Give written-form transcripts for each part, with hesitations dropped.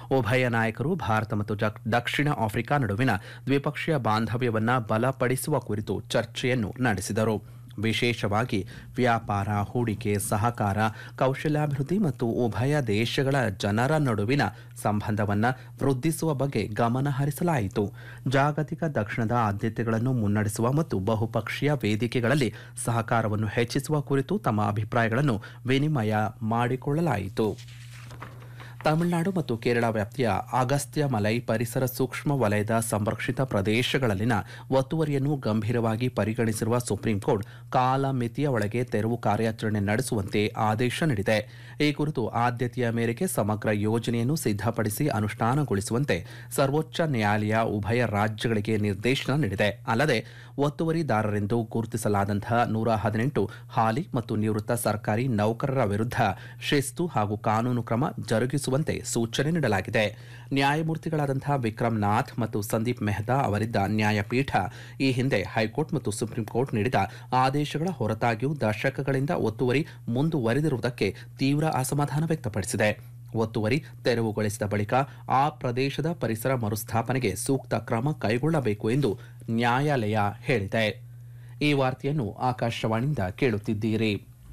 ಉಭಯ ನಾಯಕರು ಭಾರತ ಮತ್ತು ದಕ್ಷಿಣ ಆಫ್ರಿಕಾ ನಡುವಿನ ದ್ವಿಪಕ್ಷೀಯ ಬಾಂಧವ್ಯವನ್ನು ಬಲಪಡಿಸುವ ಕುರಿತು ಚರ್ಚೆಯನ್ನು ನಡೆಸಿದರು. ವಿಶೇಷವಾಗಿ ವ್ಯಾಪಾರ, ಹೂಡಿಕೆ, ಸಹಕಾರ, ಕೌಶಲ್ಯಾಭಿವೃದ್ಧಿ ಮತ್ತು ಉಭಯ ದೇಶಗಳ ಜನರ ನಡುವಿನ ಸಂಬಂಧವನ್ನು ವೃದ್ಧಿಸುವ ಬಗ್ಗೆ ಗಮನ ಹರಿಸಲಾಯಿತು. ಜಾಗತಿಕ ದಕ್ಷಿಣದ ಆದ್ಯತೆಗಳನ್ನು ಮುನ್ನಡೆಸುವ ಮತ್ತು ಬಹುಪಕ್ಷೀಯ ವೇದಿಕೆಗಳಲ್ಲಿ ಸಹಕಾರವನ್ನು ಹೆಚ್ಚಿಸುವ ಕುರಿತು ತಮ್ಮ ಅಭಿಪ್ರಾಯಗಳನ್ನು ವಿನಿಮಯ ಮಾಡಿಕೊಳ್ಳಲಾಯಿತು. ತಮಿಳುನಾಡು ಮತ್ತು ಕೇರಳ ವ್ಯಾಪ್ತಿಯ ಅಗಸ್ತ್ಯ ಮಲೈ ಪರಿಸರ ಸೂಕ್ಷ್ಮ ವಲಯದ ಸಂರಕ್ಷಿತ ಪ್ರದೇಶಗಳಲ್ಲಿನ ಒತ್ತುವರಿಯನ್ನು ಗಂಭೀರವಾಗಿ ಪರಿಗಣಿಸಿರುವ ಸುಪ್ರೀಂ ಕೋರ್ಟ್ ಕಾಲಮಿತಿಯ ಒಳಗೆ ತೆರವು ಕಾರ್ಯಾಚರಣೆ ನಡೆಸುವಂತೆ ಆದೇಶ ನೀಡಿದೆ. ಈ ಕುರಿತು ಆದ್ಯತೆಯ ಮೇರೆಗೆ ಸಮಗ್ರ ಯೋಜನೆಯನ್ನು ಸಿದ್ಧಪಡಿಸಿ ಅನುಷ್ಠಾನಗೊಳಿಸುವಂತೆ ಸರ್ವೋಚ್ಚ ನ್ಯಾಯಾಲಯ ಉಭಯ ರಾಜ್ಯಗಳಿಗೆ ನಿರ್ದೇಶನ ನೀಡಿದೆ. ಅಲ್ಲದೆ ಒತ್ತುವರಿದಾರರೆಂದು ಗುರುತಿಸಲಾದಂತಹ 118 ಹಾಲಿ ಮತ್ತು ನಿವೃತ್ತ ಸರ್ಕಾರಿ ನೌಕರರ ವಿರುದ್ಧ ಶಿಸ್ತು ಹಾಗೂ ಕಾನೂನು ಕ್ರಮ ಜರುಗಿಸುವಂತೆ ಸೂಚನೆ ನೀಡಲಾಗಿದೆ. ನ್ಯಾಯಮೂರ್ತಿಗಳಾದಂತಹ ವಿಕ್ರಮ್ ನಾಥ್ ಮತ್ತು ಸಂದೀಪ್ ಮೆಹ್ತಾ ಅವರಿದ್ದ ನ್ಯಾಯಪೀಠ ಈ ಹಿಂದೆ ಹೈಕೋರ್ಟ್ ಮತ್ತು ಸುಪ್ರೀಂ ಕೋರ್ಟ್ ನೀಡಿದ ಆದೇಶಗಳ ಹೊರತಾಗಿಯೂ ದಶಕಗಳಿಂದ ಒತ್ತುವರಿ ಮುಂದುವರೆದಿರುವುದಕ್ಕೆ ತೀವ್ರ ಅಸಮಾಧಾನ ವ್ಯಕ್ತಪಡಿಸಿದೆ. ಒತ್ತುವರಿ ತೆರವುಗೊಳಿಸಿದ ಬಳಿಕ ಆ ಪ್ರದೇಶದ ಪರಿಸರ ಮರುಸ್ಥಾಪನೆಗೆ ಸೂಕ್ತ ಕ್ರಮ ಕೈಗೊಳ್ಳಬೇಕು ಎಂದು ನ್ಯಾಯಾಲಯ ಹೇಳಿದೆ. ಈ ವಾರ್ತೆಯನ್ನು ಆಕಾಶವಾಣಿಯಿಂದ ಕೇಳುತ್ತಿದ್ದೀರಿ.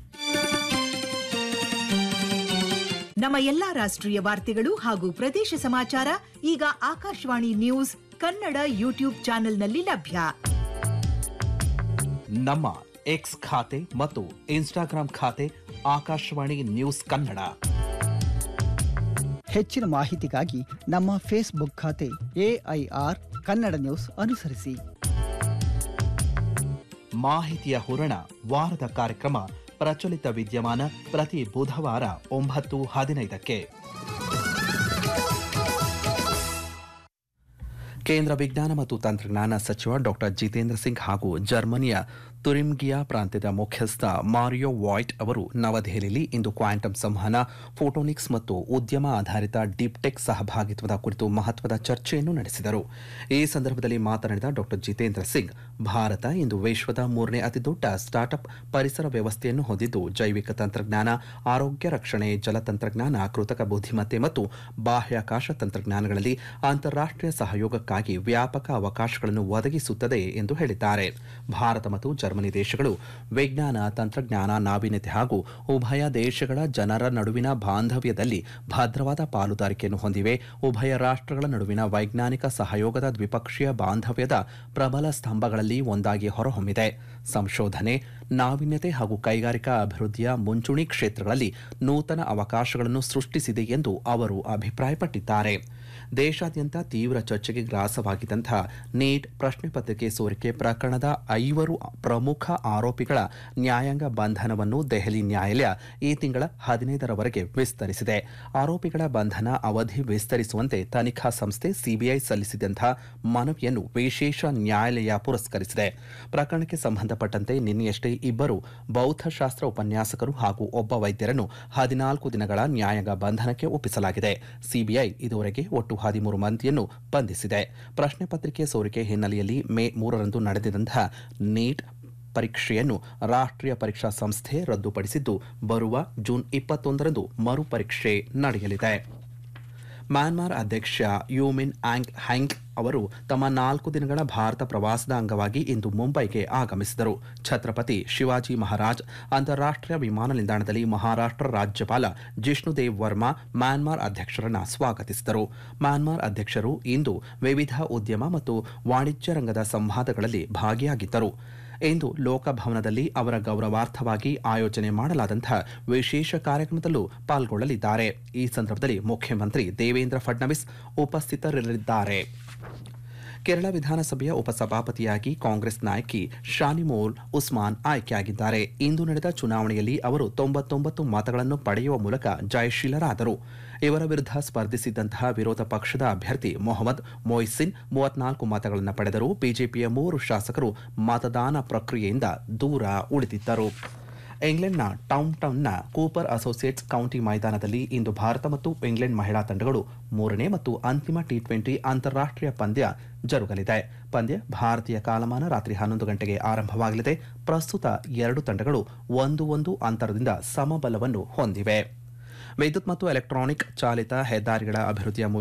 ನಮ್ಮ ಎಲ್ಲಾ ರಾಷ್ಟ್ರೀಯ ವಾರ್ತೆಗಳು ಹಾಗೂ ಪ್ರದೇಶ ಸಮಾಚಾರ ಈಗ ಆಕಾಶವಾಣಿ ನ್ಯೂಸ್ ಕನ್ನಡ ಯೂಟ್ಯೂಬ್ ಚಾನೆಲ್ನಲ್ಲಿ ಲಭ್ಯ. ನಮ್ಮ ಎಕ್ಸ್ ಖಾತೆ ಮತ್ತು ಇನ್ಸ್ಟಾಗ್ರಾಂ ಖಾತೆ ಆಕಾಶವಾಣಿ ನ್ಯೂಸ್ ಕನ್ನಡ. ಹೆಚ್ಚಿನ ಮಾಹಿತಿಗಾಗಿ ನಮ್ಮ ಫೇಸ್ಬುಕ್ ಖಾತೆ AIR ಕನ್ನಡ ನ್ಯೂಸ್ ಅನುಸರಿಸಿ. ಮಾಹಿತಿಯ ಹೂರಣ ವಾರದ ಕಾರ್ಯಕ್ರಮ ಪ್ರಚಲಿತ ವಿದ್ಯಮಾನ ಪ್ರತಿ ಬುಧವಾರ 9:15ಕ್ಕೆ. ಕೇಂದ್ರ ವಿಜ್ಞಾನ ಮತ್ತು ತಂತ್ರಜ್ಞಾನ ಸಚಿವ ಡಾಕ್ಟರ್ ಜಿತೇಂದ್ರ ಸಿಂಗ್ ಹಾಗೂ ಜರ್ಮನಿಯ ತುರಿಂಗಿಯಾ ಪ್ರಾಂತ್ಯದ ಮುಖ್ಯಸ್ಥ ಮಾರಿಯೋ ವಾಯ್ಟ್ ಅವರು ನವದೆಹಲಿಯಲ್ಲಿ ಇಂದು ಕ್ವಾಂಟಮ್ ಸಂವಹನ, ಫೋಟೋನಿಕ್ಸ್ ಮತ್ತು ಉದ್ಯಮ ಆಧಾರಿತ ಡೀಪ್ಟೆಕ್ ಸಹಭಾಗಿತ್ವದ ಕುರಿತು ಮಹತ್ವದ ಚರ್ಚೆಯನ್ನು ನಡೆಸಿದರು. ಈ ಸಂದರ್ಭದಲ್ಲಿ ಮಾತನಾಡಿದ ಡಾಕ್ಟರ್ ಜಿತೇಂದ್ರ ಸಿಂಗ್, ಭಾರತ ಇಂದು ವಿಶ್ವದ 3ನೇ ಅತಿದೊಡ್ಡ ಸ್ಟಾರ್ಟ್ಅಪ್ ಪರಿಸರ ವ್ಯವಸ್ಥೆಯನ್ನು ಹೊಂದಿದ್ದು, ಜೈವಿಕ ತಂತ್ರಜ್ಞಾನ, ಆರೋಗ್ಯ ರಕ್ಷಣೆ, ಜಲತಂತ್ರಜ್ಞಾನ, ಕೃತಕ ಬುದ್ಧಿಮತ್ತೆ ಮತ್ತು ಬಾಹ್ಯಾಕಾಶ ತಂತ್ರಜ್ಞಾನಗಳಲ್ಲಿ ಅಂತಾರಾಷ್ಟ್ರೀಯ ಸಹಯೋಗಕ್ಕಾಗಿ ವ್ಯಾಪಕ ಅವಕಾಶಗಳನ್ನು ಒದಗಿಸುತ್ತದೆ ಎಂದು ಹೇಳಿದ್ದಾರೆ. ಭಾರತ ಮತ್ತು ಜರ್ಮನಿ ದೇಶಗಳು ವಿಜ್ಞಾನ, ತಂತ್ರಜ್ಞಾನ, ನಾವೀನ್ಯತೆ ಹಾಗೂ ಉಭಯ ದೇಶಗಳ ಜನರ ನಡುವಿನ ಬಾಂಧವ್ಯದಲ್ಲಿ ಭದ್ರವಾದ ಪಾಲುದಾರಿಕೆಯನ್ನು ಹೊಂದಿವೆ. ಉಭಯ ರಾಷ್ಟ್ರಗಳ ನಡುವಿನ ವೈಜ್ಞಾನಿಕ ಸಹಯೋಗದ ದ್ವಿಪಕ್ಷೀಯ ಬಾಂಧವ್ಯದ ಪ್ರಬಲ ಸ್ತಂಭಗಳಲ್ಲಿ ಒಂದಾಗಿ ಹೊರಹೊಮ್ಮಿದೆ. ಸಂಶೋಧನೆ, ನಾವೀನ್ಯತೆ ಹಾಗೂ ಕೈಗಾರಿಕಾ ಅಭಿವೃದ್ಧಿಯ ಮುಂಚೂಣಿ ಕ್ಷೇತ್ರಗಳಲ್ಲಿ ನೂತನ ಅವಕಾಶಗಳನ್ನು ಸೃಷ್ಟಿಸಿದೆ ಎಂದು ಅವರು ಅಭಿಪ್ರಾಯಪಟ್ಟಿದ್ದಾರೆ. ದೇಶಾದ್ಯಂತ ತೀವ್ರ ಚರ್ಚೆಗೆ ಗ್ರಾಸವಾಗಿದ್ದಂತಹ ನೀಟ್ ಪ್ರಶ್ನೆ ಪತ್ರಿಕೆ ಸೋರಿಕೆ ಪ್ರಕರಣದ 5 ಪ್ರಮುಖ ಆರೋಪಿಗಳ ನ್ಯಾಯಾಂಗ ಬಂಧನವನ್ನು ದೆಹಲಿ ನ್ಯಾಯಾಲಯ ಈ ತಿಂಗಳ 15ರವರೆಗೆ ವಿಸ್ತರಿಸಿದೆ. ಆರೋಪಿಗಳ ಬಂಧನ ಅವಧಿ ವಿಸ್ತರಿಸುವಂತೆ ತನಿಖಾ ಸಂಸ್ಥೆ ಸಿಬಿಐ ಸಲ್ಲಿಸಿದಂತಹ ಮನವಿಯನ್ನು ವಿಶೇಷ ನ್ಯಾಯಾಲಯ ಪುರಸ್ಕರಿಸಿದೆ. ಪ್ರಕರಣಕ್ಕೆ ಸಂಬಂಧಪಟ್ಟಂತೆ ನಿನ್ನೆಯಷ್ಟೇ 2 ಬೌದ್ಧಶಾಸ್ತ್ರ ಉಪನ್ಯಾಸಕರು ಹಾಗೂ ಒಬ್ಬ ವೈದ್ಯರನ್ನು 14 ದಿನಗಳ ನ್ಯಾಯಾಂಗ ಬಂಧನಕ್ಕೆ ಒಪ್ಪಿಸಲಾಗಿದೆ. ಸಿಬಿಐ ಇದುವರೆಗೆ ಒಟ್ಟು 13 ಮಂದಿಯನ್ನು ಬಂಧಿಸಿದೆ. ಪ್ರಶ್ನೆ ಪತ್ರಿಕೆ ಸೋರಿಕೆ ಹಿನ್ನೆಲೆಯಲ್ಲಿ ಮೇ 3ರಂದು ನಡೆದಿದ್ದಂತಹ ನೀಟ್ ಪರೀಕ್ಷೆಯನ್ನು ರಾಷ್ಟ್ರೀಯ ಪರೀಕ್ಷಾ ಸಂಸ್ಥೆ ರದ್ದುಪಡಿಸಿದ್ದು, ಬರುವ ಜೂನ್ 21ರಂದು ಮರುಪರೀಕ್ಷೆ ನಡೆಯಲಿದೆ. ಮ್ಯಾನ್ಮಾರ್ ಅಧ್ಯಕ್ಷ ಯು ಮಿನ್ ಆಂಗ್ ಹ್ಯಾಂಗ್ ಅವರು ತಮ್ಮ 4 ದಿನಗಳ ಭಾರತ ಪ್ರವಾಸದ ಅಂಗವಾಗಿ ಇಂದು ಮುಂಬೈಗೆ ಆಗಮಿಸಿದರು. ಛತ್ರಪತಿ ಶಿವಾಜಿ ಮಹಾರಾಜ್ ಅಂತಾರಾಷ್ಟ್ರೀಯ ವಿಮಾನ ನಿಲ್ದಾಣದಲ್ಲಿ ಮಹಾರಾಷ್ಟ್ರ ರಾಜ್ಯಪಾಲ ಜಿಷ್ಣುದೇವ್ ವರ್ಮಾ ಮ್ಯಾನ್ಮಾರ್ ಅಧ್ಯಕ್ಷರನ್ನು ಸ್ವಾಗತಿಸಿದರು. ಮ್ಯಾನ್ಮಾರ್ ಅಧ್ಯಕ್ಷರು ಇಂದು ವಿವಿಧ ಉದ್ಯಮ ಮತ್ತು ವಾಣಿಜ್ಯ ರಂಗದ ಸಂವಾದಗಳಲ್ಲಿ ಭಾಗಿಯಾಗಿದ್ದರು. ಇಂದು ಲೋಕಭವನದಲ್ಲಿ ಅವರ ಗೌರವಾರ್ಥವಾಗಿ ಆಯೋಜನೆ ಮಾಡಲಾದಂತಹ ವಿಶೇಷ ಕಾರ್ಯಕ್ರಮದಲ್ಲೂ ಪಾಲ್ಗೊಳ್ಳಲಿದ್ದಾರೆ. ಈ ಸಂದರ್ಭದಲ್ಲಿ ಮುಖ್ಯಮಂತ್ರಿ ದೇವೇಂದ್ರ ಫಡ್ನವೀಸ್ ಉಪಸ್ಥಿತರಿರಲಿದ್ದಾರೆ. ಕೇರಳ ವಿಧಾನಸಭೆಯ ಉಪಸಭಾಪತಿಯಾಗಿ ಕಾಂಗ್ರೆಸ್ ನಾಯಕಿ ಶಾನಿಮೋಲ್ ಉಸ್ಮಾನ್ ಆಯ್ಕೆಯಾಗಿದ್ದಾರೆ. ಇಂದು ನಡೆದ ಚುನಾವಣೆಯಲ್ಲಿ ಅವರು 99 ಮತಗಳನ್ನು ಪಡೆಯುವ ಮೂಲಕ ಜಯಶೀಲರಾದರು. ಇವರ ವಿರುದ್ಧ ಸ್ಪರ್ಧಿಸಿದ್ದಂತಹ ವಿರೋಧ ಪಕ್ಷದ ಅಭ್ಯರ್ಥಿ ಮೊಹಮ್ಮದ್ ಮೊಯ್ಸಿನ್ 34 ಮತಗಳನ್ನು ಪಡೆದರು. ಬಿಜೆಪಿಯ 3 ಶಾಸಕರು ಮತದಾನ ಪ್ರಕ್ರಿಯೆಯಿಂದ ದೂರ ಉಳಿದಿದ್ದರು. ಇಂಗ್ಲೆಂಡ್ನ ಟೌನ್ಟೌನ್ನ ಕೂಪರ್ ಅಸೋಸಿಯೇಟ್ಸ್ ಕೌಂಟಿ ಮೈದಾನದಲ್ಲಿ ಇಂದು ಭಾರತ ಮತ್ತು ಇಂಗ್ಲೆಂಡ್ ಮಹಿಳಾ ತಂಡಗಳು 3ನೇ ಮತ್ತು ಅಂತಿಮ T20 ಅಂತಾರಾಷ್ಟ್ರೀಯ ಪಂದ್ಯ ಜರುಗಲಿದೆ. ಪಂದ್ಯ ಭಾರತೀಯ ಕಾಲಮಾನ ರಾತ್ರಿ 11 ಗಂಟೆಗೆ ಆರಂಭವಾಗಲಿದೆ. ಪ್ರಸ್ತುತ 2 ತಂಡಗಳು 1-1 ಅಂತರದಿಂದ ಸಮಬಲವನ್ನು ಹೊಂದಿವೆ. ವಿದ್ಯುತ್ ಮತ್ತು ಎಲೆಕ್ಟ್ರಾನಿಕ್ ಚಾಲಿತ ಹೆದ್ದಾರಿಗಳ ಅಭಿವೃದ್ಧಿಯ